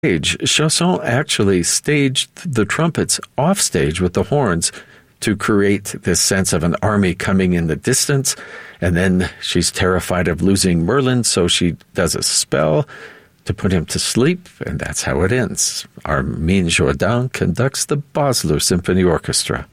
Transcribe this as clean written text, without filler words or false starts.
Chausson actually staged the trumpets off stage with the horns to create this sense of an army coming in the distance. And then she's terrified of losing Merlin, so she does a spell to put him to sleep, and that's how it ends. Armin Jourdan conducts the Basler Symphony Orchestra.